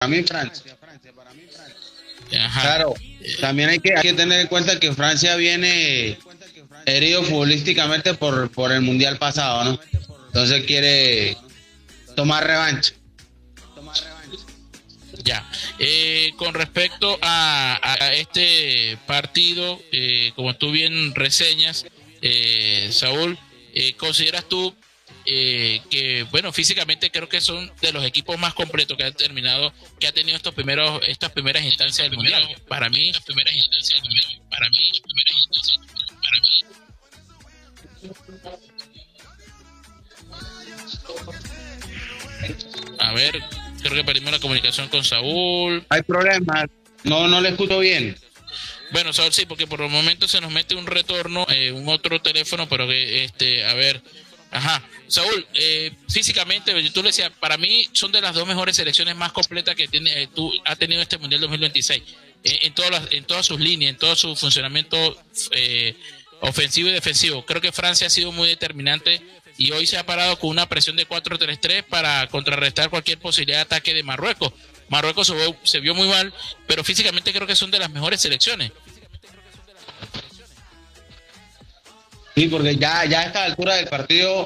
mí Francia. Ajá. Claro, también hay que tener en cuenta que Francia viene herido futbolísticamente por el Mundial pasado, ¿no? Entonces quiere tomar revancha. Ya. Con respecto a este partido, como tú bien reseñas, Saúl, ¿consideras tú que, bueno, físicamente creo que son de los equipos más completos que han terminado, que ha tenido estas primeras instancias del Mundial? A ver, creo que perdimos la comunicación con Saúl. Hay problemas, no le escucho bien. Bueno, Saúl, sí, porque por el momento se nos mete un retorno, un otro teléfono, pero que, a ver, ajá. Saúl, físicamente, tú le decías, para mí son de las dos mejores selecciones más completas que tiene, ha tenido este Mundial 2026, en todas sus líneas, en todo su funcionamiento ofensivo y defensivo. Creo que Francia ha sido muy determinante y hoy se ha parado con una presión de 4-3-3 para contrarrestar cualquier posibilidad de ataque de Marruecos. Marruecos se vio muy mal, pero físicamente creo que son de las mejores selecciones. Sí, porque ya a esta altura del partido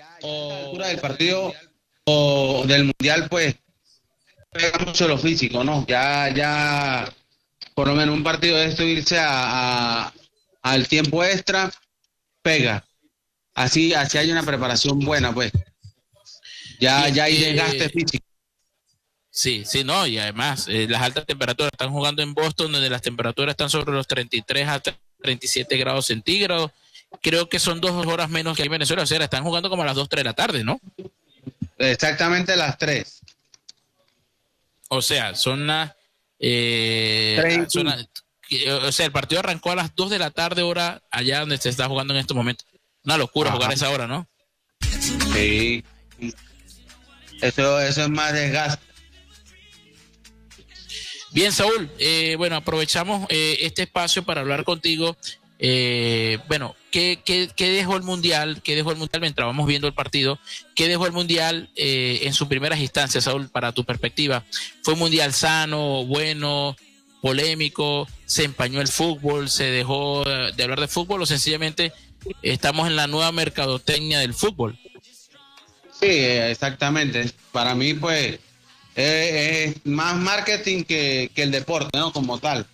o del Mundial, pues pega mucho lo físico, ¿no? Ya, por lo menos un partido de esto irse al tiempo extra, pega. Así hay una preparación buena, pues. Bien, Ya hay desgaste físico. sí, sí, no, y además las altas temperaturas están jugando en Boston, donde las temperaturas están sobre los 33 a 37 grados centígrados. Creo que son 2 horas menos que hay en Venezuela, o sea, están jugando como a las 2, 3 de la tarde, ¿no? Exactamente las 3. O sea, son las... o sea, el partido arrancó a las 2 de la tarde, hora allá donde se está jugando en estos momentos. Una locura jugar a esa hora, ¿no? Sí. Eso es más desgaste. Bien, Saúl, bueno, aprovechamos este espacio para hablar contigo. Bueno, ¿qué dejó el Mundial? ¿Qué dejó el Mundial mientras vamos viendo el partido? ¿Qué dejó el Mundial en sus primeras instancias, Saúl, para tu perspectiva? ¿Fue un Mundial sano, bueno, polémico? ¿Se empañó el fútbol? ¿Se dejó de hablar de fútbol? ¿O sencillamente estamos en la nueva mercadotecnia del fútbol? Sí, exactamente. Para mí, pues, es más marketing que el deporte, ¿no? Como tal.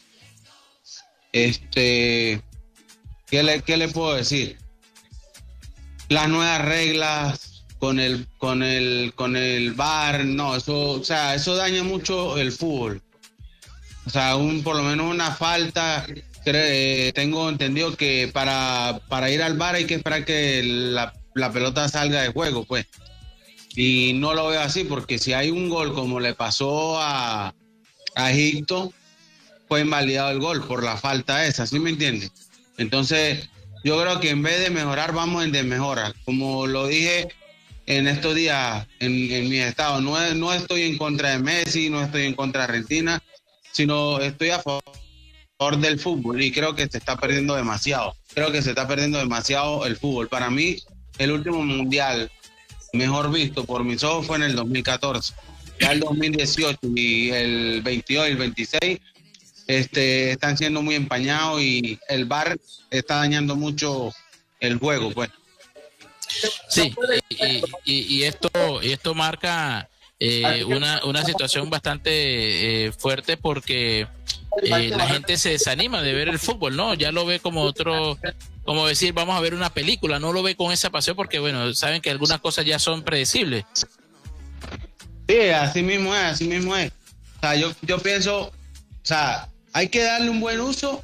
¿Qué le puedo decir? Las nuevas reglas con el VAR, no, eso, o sea, eso daña mucho el fútbol. O sea, por lo menos una falta, tengo entendido que para ir al VAR hay que esperar que la pelota salga de juego, pues. Y no lo veo así, porque si hay un gol como le pasó a Egipto, fue invalidado el gol por la falta esa, ¿sí me entiendes? Entonces, yo creo que en vez de mejorar, vamos en desmejora. Como lo dije en estos días en mi estado, no estoy en contra de Messi, no estoy en contra de Argentina, sino estoy a favor del fútbol y creo que se está perdiendo demasiado. Creo que se está perdiendo demasiado el fútbol. Para mí, el último mundial mejor visto por mis ojos fue en el 2014. Ya el 2018 y el 22 y el 26 están siendo muy empañados y el VAR está dañando mucho el juego, pues. Sí, y esto marca una situación bastante fuerte porque la gente se desanima de ver el fútbol, ¿no? Ya lo ve como otro, como decir, vamos a ver una película, no lo ve con esa pasión porque, bueno, saben que algunas cosas ya son predecibles. Sí, así mismo es, así mismo es. O sea, yo pienso, o sea, hay que darle un buen uso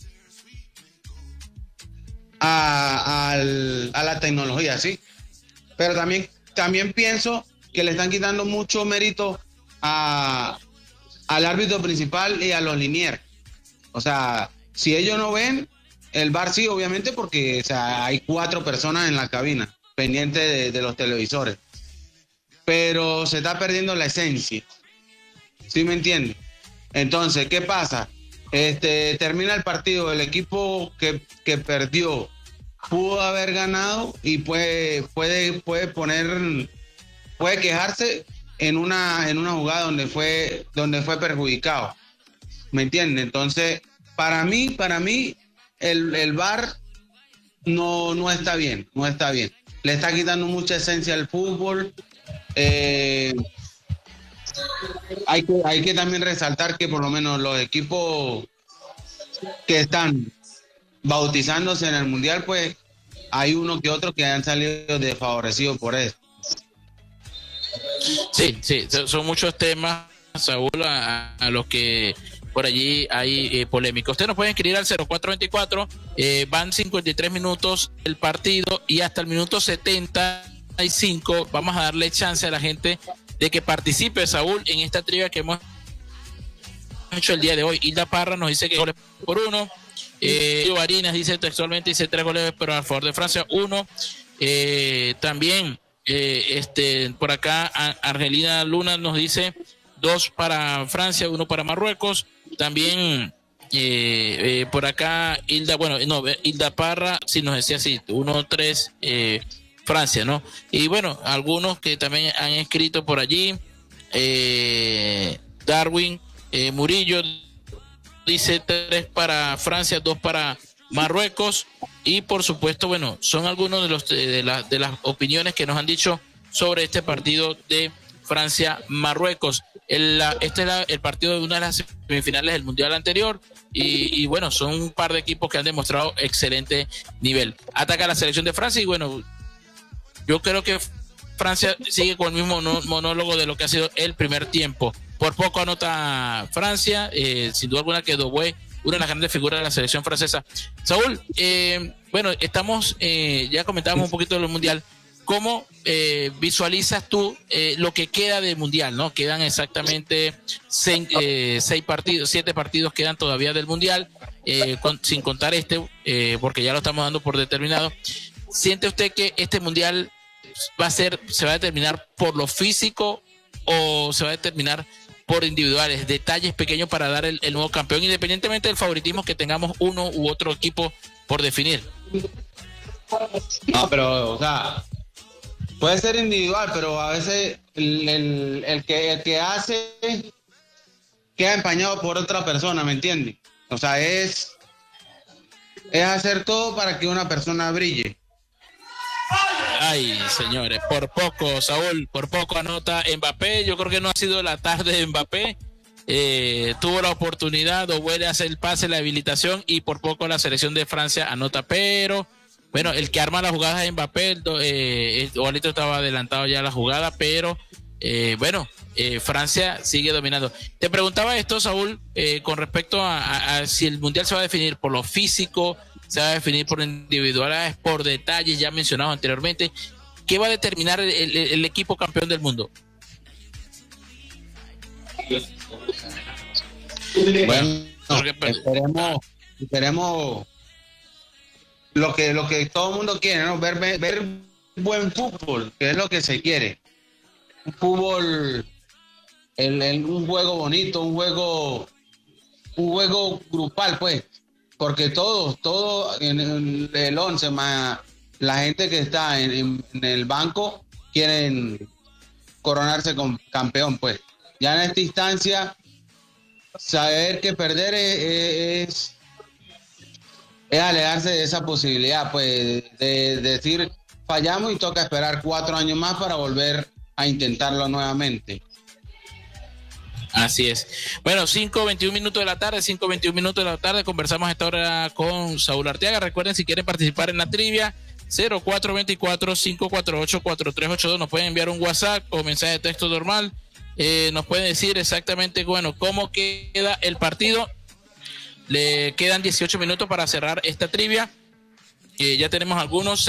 a la tecnología, ¿sí? Pero también pienso que le están quitando mucho mérito al árbitro principal y a los linieres. O sea, si ellos no ven, el VAR sí, obviamente, porque o sea, hay 4 personas en la cabina pendientes de los televisores. Pero se está perdiendo la esencia. ¿Sí me entiendes? Entonces, ¿qué pasa? Termina el partido, el equipo que perdió pudo haber ganado y puede quejarse en una jugada donde fue perjudicado. ¿Me entiendes? Entonces, para mí, el VAR no está bien, no está bien. Le está quitando mucha esencia al fútbol. Hay que también resaltar que por lo menos los equipos que están bautizándose en el Mundial, pues hay uno que otro que han salido desfavorecidos por eso. Sí, son muchos temas, Saúl, a los que por allí hay polémica. Usted nos puede escribir al 0424, van 53 minutos el partido y hasta el minuto 75 vamos a darle chance a la gente de que participe, Saúl, en esta trivia que hemos hecho el día de hoy. Hilda Parra nos dice que goles por 1. Varinas dice textualmente, dice 3 goles pero a favor de Francia, 1. También por acá Argelina Luna nos dice 2 para Francia, 1 para Marruecos. También por acá Hilda Parra sí nos decía así, 1-3 Francia, ¿no? Y bueno, algunos que también han escrito por allí, Darwin Murillo dice 3 para Francia, 2 para Marruecos. Y por supuesto, bueno, son algunos de las opiniones que nos han dicho sobre este partido de Francia-Marruecos. Este es el partido de una de las semifinales del Mundial anterior y bueno, son un par de equipos que han demostrado excelente nivel. Ataca la selección de Francia y bueno, yo creo que Francia sigue con el mismo monólogo de lo que ha sido el primer tiempo. Por poco anota Francia, sin duda alguna que Doué, una de las grandes figuras de la selección francesa. Saúl, bueno, ya comentábamos un poquito del Mundial. ¿Cómo visualizas tú lo que queda del Mundial, ¿no? Quedan exactamente 7 partidos quedan todavía del Mundial, sin contar porque ya lo estamos dando por determinado. ¿Siente usted que este Mundial se va a determinar por lo físico o se va a determinar por individuales, detalles pequeños para dar el nuevo campeón, independientemente del favoritismo que tengamos uno u otro equipo por definir? No, pero, o sea, puede ser individual, pero a veces el que hace queda empañado por otra persona, ¿me entiendes? O sea, es hacer todo para que una persona brille. Ay, señores, por poco, Saúl, por poco anota Mbappé. Yo creo que no ha sido la tarde de Mbappé. Tuvo la oportunidad, Doué hace el pase, la habilitación y por poco la selección de Francia anota, pero bueno, el que arma las jugadas es Mbappé. Igualito estaba adelantado ya la jugada, pero Francia sigue dominando. Te preguntaba esto, Saúl, con respecto a si el Mundial se va a definir por lo físico, se va a definir por individualidades, por detalles ya mencionados anteriormente. ¿Qué va a determinar el equipo campeón del mundo? Bueno, esperemos lo que todo el mundo quiere, ¿no? Ver buen fútbol, que es lo que se quiere. Un fútbol, un juego bonito, un juego grupal, pues. Porque todo en el 11 más la gente que está en el banco quieren coronarse con campeón, pues. Ya en esta instancia, saber que perder es alejarse de esa posibilidad, pues, de decir fallamos y toca esperar 4 años más para volver a intentarlo nuevamente. Así es. Bueno, 5:21 minutos de la tarde, conversamos a esta hora con Saúl Arteaga. Recuerden, si quieren participar en la trivia, 0424-548-4382, nos pueden enviar un WhatsApp o mensaje de texto normal, nos pueden decir exactamente, bueno, cómo queda el partido. Le quedan 18 minutos para cerrar esta trivia. Ya tenemos algunos,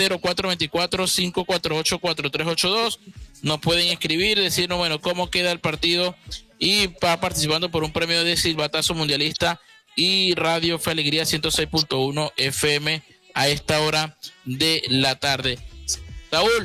0424-548-4382, nos pueden escribir, decirnos, bueno, cómo queda el partido y va participando por un premio de silbatazo mundialista y Radio Fe Alegría 106.1 FM a esta hora de la tarde. Saúl,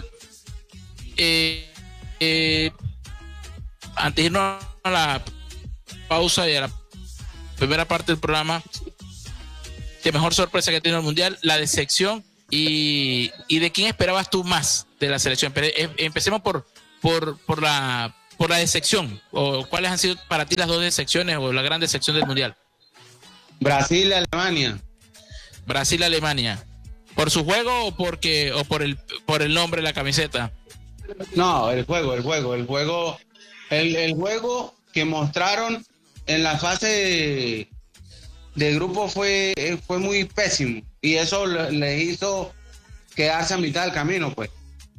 antes de irnos a la pausa y a la primera parte del programa, ¿qué mejor sorpresa que ha tenido el Mundial? La decepción y de quién esperabas tú más de la selección. Empecemos por por la decepción, o cuáles han sido para ti las dos decepciones o la gran decepción del Mundial. Brasil, Alemania. Brasil, Alemania. ¿Por su juego o por el nombre de la camiseta? No, el juego que mostraron en la fase de grupo fue muy pésimo, y eso les hizo quedarse a mitad del camino, pues.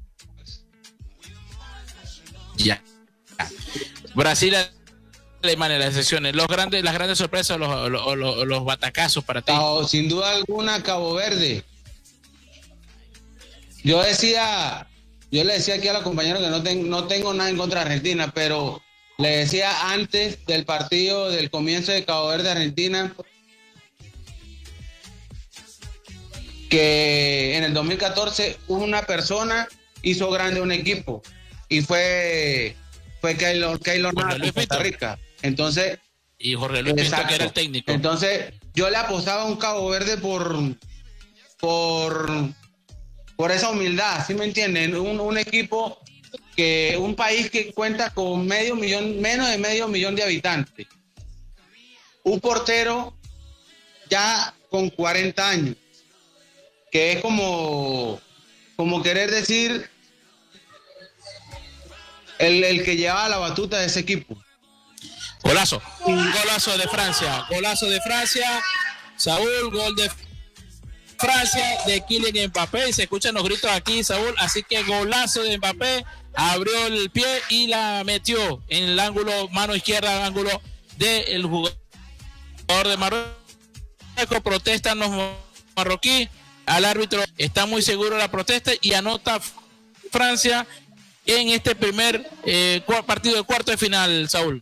Ya. Brasil, Alemania, las excepciones. Las grandes sorpresas, los batacazos para ti. No, sin duda alguna, Cabo Verde. Yo le decía aquí a los compañeros que no tengo nada en contra de Argentina, pero le decía antes del partido, del comienzo de Cabo Verde-Argentina, que en el 2014 una persona hizo grande un equipo, y fue Keylor Navas de Costa Rica. Entonces, y Jorge Luis Pinto, que era el técnico. Entonces, yo le apostaba a un Cabo Verde por esa humildad, ¿sí me entienden? Un equipo un país que cuenta con menos de medio millón de habitantes. Un portero ya con 40 años, que es como querer decir el que llevaba la batuta de ese equipo. Golazo de Francia, Saúl, gol de Francia de Kylian Mbappé, y se escuchan los gritos aquí, Saúl, así que golazo de Mbappé, abrió el pie y la metió en el ángulo, mano izquierda, ángulo del jugador de Marruecos. Protestan los marroquíes, al árbitro está muy seguro de la protesta, y anota Francia en este primer partido de cuarto de final, Saúl.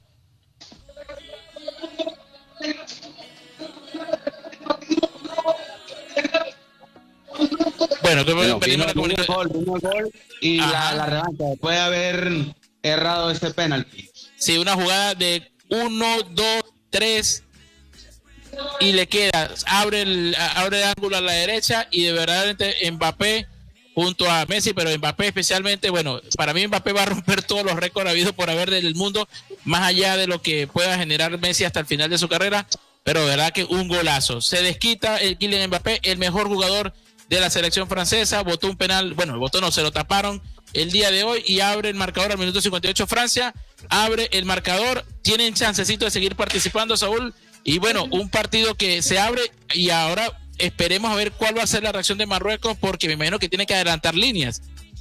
Bueno, venimos a comunicar. Gol y la revancha, después de haber errado ese penalti. Sí, una jugada de 1, 2, 3 y le queda, abre el ángulo a la derecha, y de verdad Mbappé junto a Messi, pero Mbappé especialmente, bueno, para mí Mbappé va a romper todos los récords habidos por haber del mundo, más allá de lo que pueda generar Messi hasta el final de su carrera, pero de verdad que un golazo. Se desquita el Kylian Mbappé, el mejor jugador de la selección francesa, botó un penal, se lo taparon el día de hoy, y abre el marcador al minuto 58. Francia abre el marcador, tienen chancecito de seguir participando, Saúl, y bueno, un partido que se abre, y ahora esperemos a ver cuál va a ser la reacción de Marruecos, porque me imagino que tiene que adelantar líneas.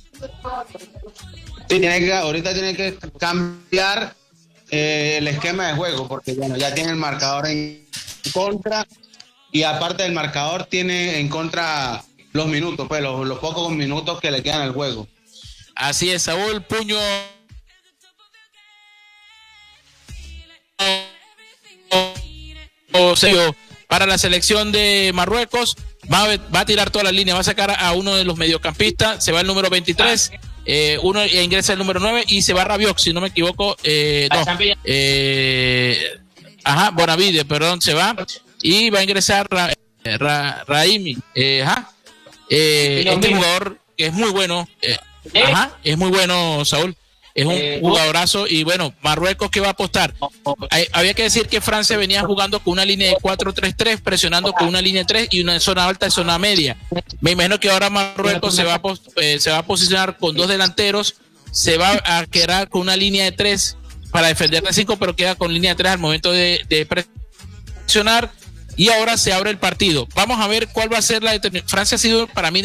Sí, ahorita tiene que cambiar el esquema de juego, porque bueno, ya tiene el marcador en contra, y aparte del marcador tiene en contra los minutos, pues los pocos minutos que le quedan al juego. Así es, Saúl, puño para la selección de Marruecos. Va a tirar toda la línea, va a sacar a uno de los mediocampistas, se va el número 23, ingresa el número 9 y se va Rabiot, si no me equivoco, Bonavide, perdón, se va, y va a ingresar Raimi, este jugador que es muy bueno, es muy bueno, Saúl. Es un jugadorazo, y bueno, Marruecos, ¿qué va a apostar? Había que decir que Francia venía jugando con una línea de 4-3-3, presionando con una línea de 3 y una zona alta y zona media. Me imagino que ahora Marruecos se va a posicionar con dos delanteros, se va a quedar con una línea de 3 para defender de 5, pero queda con línea de 3 al momento de presionar, y ahora se abre el partido. Vamos a ver cuál va a ser la determinación. Francia ha sido para mí